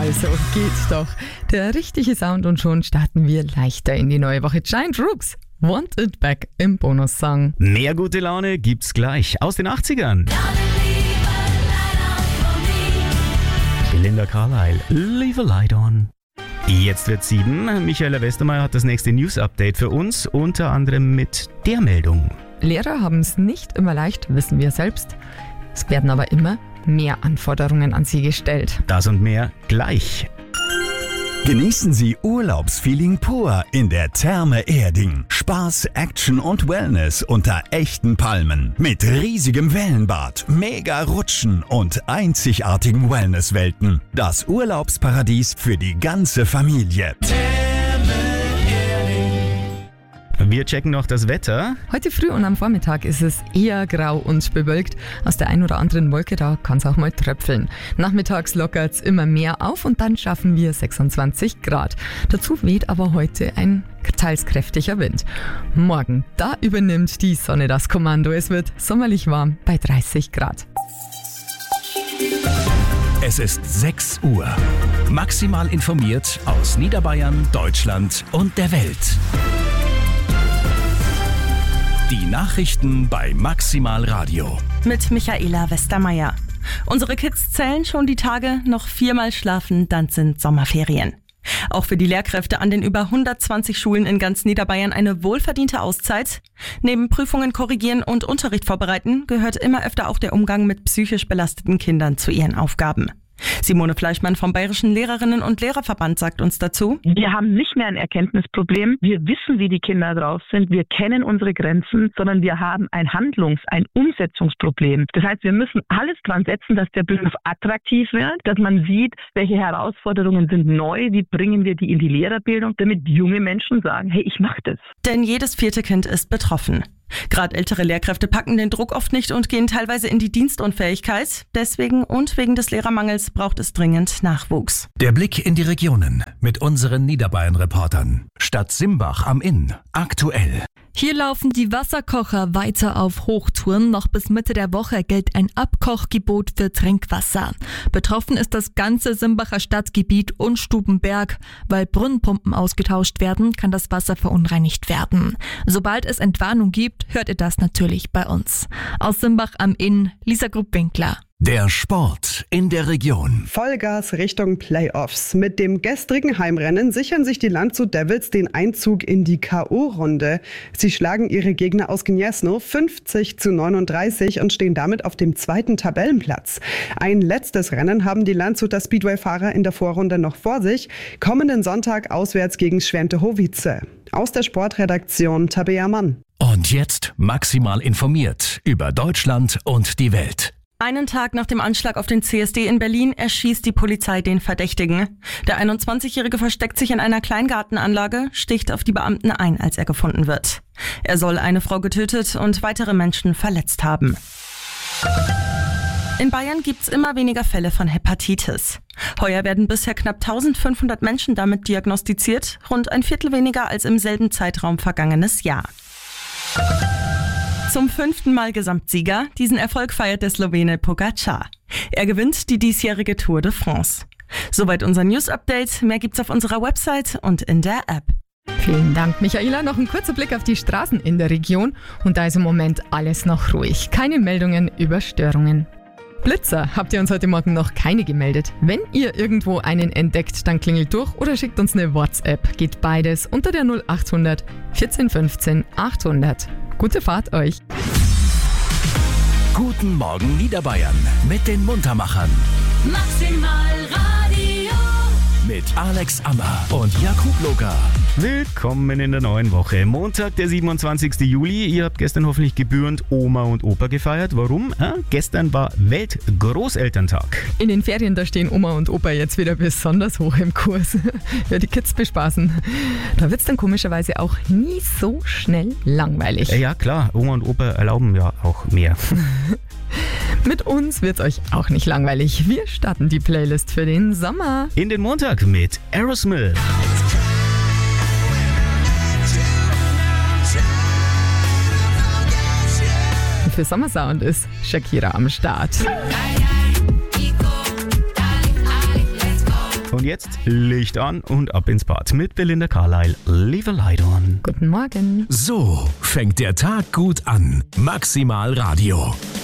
Also geht's doch. Der richtige Sound und schon starten wir leichter in die neue Woche. Giant Rooks, Want It Back im Bonussong. Mehr gute Laune gibt's gleich aus den 80ern. Belinda Carlisle, Leave a Light On. Jetzt wird's 7. Michaela Westermeier hat das nächste News-Update für uns, unter anderem mit der Meldung. Lehrer haben es nicht immer leicht, wissen wir selbst. Es werden aber immer mehr Anforderungen an sie gestellt. Das und mehr gleich. Genießen Sie Urlaubsfeeling pur in der Therme Erding. Spaß, Action und Wellness unter echten Palmen. Mit riesigem Wellenbad, mega Rutschen und einzigartigen Wellnesswelten. Das Urlaubsparadies für die ganze Familie. Wir checken noch das Wetter. Heute früh und am Vormittag ist es eher grau und bewölkt. Aus der ein oder anderen Wolke da kann es auch mal tröpfeln. Nachmittags lockert es immer mehr auf und dann schaffen wir 26 Grad. Dazu weht aber heute ein teils kräftiger Wind. Morgen, da übernimmt die Sonne das Kommando. Es wird sommerlich warm bei 30 Grad. Es ist 6 Uhr. Maximal informiert aus Niederbayern, Deutschland und der Welt. Die Nachrichten bei Maximal Radio. Mit Michaela Westermeier. Unsere Kids zählen schon die Tage, noch 4-mal schlafen, dann sind Sommerferien. Auch für die Lehrkräfte an den über 120 Schulen in ganz Niederbayern eine wohlverdiente Auszeit. Neben Prüfungen korrigieren und Unterricht vorbereiten gehört immer öfter auch der Umgang mit psychisch belasteten Kindern zu ihren Aufgaben. Simone Fleischmann vom Bayerischen Lehrerinnen- und Lehrerverband sagt uns dazu: Wir haben nicht mehr ein Erkenntnisproblem. Wir wissen, wie die Kinder drauf sind. Wir kennen unsere Grenzen, sondern wir haben ein ein Umsetzungsproblem. Das heißt, wir müssen alles dran setzen, dass der Beruf attraktiv wird, dass man sieht, welche Herausforderungen sind neu, wie bringen wir die in die Lehrerbildung, damit junge Menschen sagen, hey, ich mache das. Denn jedes 4. Kind ist betroffen. Gerade ältere Lehrkräfte packen den Druck oft nicht und gehen teilweise in die Dienstunfähigkeit. Deswegen und wegen des Lehrermangels braucht es dringend Nachwuchs. Der Blick in die Regionen mit unseren Niederbayern-Reportern. Stadt Simbach am Inn. Aktuell. Hier laufen die Wasserkocher weiter auf Hochtouren. Noch bis Mitte der Woche gilt ein Abkochgebot für Trinkwasser. Betroffen ist das ganze Simbacher Stadtgebiet und Stubenberg. Weil Brunnenpumpen ausgetauscht werden, kann das Wasser verunreinigt werden. Sobald es Entwarnung gibt, hört ihr das natürlich bei uns. Aus Simbach am Inn, Lisa Grupp-Winkler. Der Sport in der Region. Vollgas Richtung Playoffs. Mit dem gestrigen Heimrennen sichern sich die Landshut Devils den Einzug in die K.O.-Runde. Sie schlagen ihre Gegner aus Gniezno 50-39 und stehen damit auf dem 2. Tabellenplatz. Ein letztes Rennen haben die Landshuter Speedway-Fahrer in der Vorrunde noch vor sich. Kommenden Sonntag auswärts gegen Schwente-Howice. Aus der Sportredaktion Tabea Mann. Und jetzt maximal informiert über Deutschland und die Welt. Einen Tag nach dem Anschlag auf den CSD in Berlin erschießt die Polizei den Verdächtigen. Der 21-Jährige versteckt sich in einer Kleingartenanlage, sticht auf die Beamten ein, als er gefunden wird. Er soll eine Frau getötet und weitere Menschen verletzt haben. In Bayern gibt's immer weniger Fälle von Hepatitis. Heuer werden bisher knapp 1500 Menschen damit diagnostiziert, rund ein Viertel weniger als im selben Zeitraum vergangenes Jahr. Zum 5. Mal Gesamtsieger. Diesen Erfolg feiert der Slowene Pogačar. Er gewinnt die diesjährige Tour de France. Soweit unser News-Update. Mehr gibt's auf unserer Website und in der App. Vielen Dank, Michaela. Noch ein kurzer Blick auf die Straßen in der Region. Und da ist im Moment alles noch ruhig. Keine Meldungen über Störungen. Blitzer habt ihr uns heute Morgen noch keine gemeldet. Wenn ihr irgendwo einen entdeckt, dann klingelt durch oder schickt uns eine WhatsApp. Geht beides unter der 0800 14 15 800. Gute Fahrt euch. Guten Morgen Niederbayern mit den Muntermachern. Maximal Radio. Mit Alex Ammer und Jakub Loga. Willkommen in der neuen Woche. Montag, der 27. Juli. Ihr habt gestern hoffentlich gebührend Oma und Opa gefeiert. Warum? Gestern war Weltgroßelterntag. In den Ferien, da stehen Oma und Opa jetzt wieder besonders hoch im Kurs. Ja, die Kids bespaßen. Da wird's dann komischerweise auch nie so schnell langweilig. Ja, klar. Oma und Opa erlauben ja auch mehr. Mit uns wird's euch auch nicht langweilig. Wir starten die Playlist für den Sommer. In den Montag mit Aerosmith. Für Sommersound ist Shakira am Start. Und jetzt Licht an und ab ins Bad mit Belinda Carlisle. Leave a light on. Guten Morgen. So fängt der Tag gut an. Maximal Radio.